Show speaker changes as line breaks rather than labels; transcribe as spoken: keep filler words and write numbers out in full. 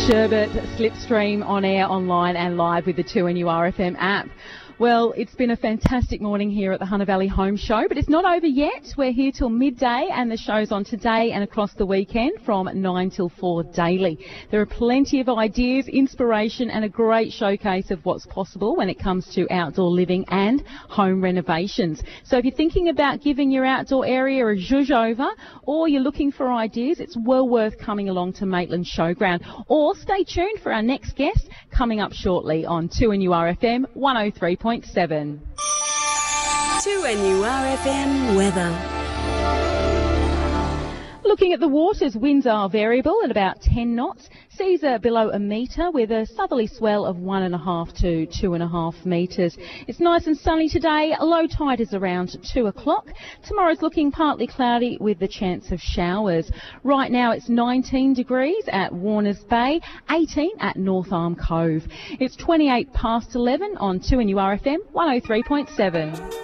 Sherbet, Slipstream, on air, online and live with the two N U R F M app. Well, it's been a fantastic morning here at the Hunter Valley Home Show, but it's not over yet. We're here till midday and the show's on today and across the weekend from nine till four daily. There are plenty of ideas, inspiration and a great showcase of what's possible when it comes to outdoor living and home renovations. So if you're thinking about giving your outdoor area a zhuzh over or you're looking for ideas, it's well worth coming along to Maitland Showground. Or stay tuned for our next guest coming up shortly on two N U R F M one oh three point seven.
two N U R F M weather.
Looking at the waters, winds are variable at about ten knots. Seas are below a metre with a southerly swell of one and a half to two and a half metres. It's nice and sunny today. Low tide is around two o'clock. Tomorrow's looking partly cloudy with the chance of showers. Right now it's nineteen degrees at Warners Bay, eighteen at North Arm Cove. It's twenty-eight past eleven on two N U R F M one oh three point seven.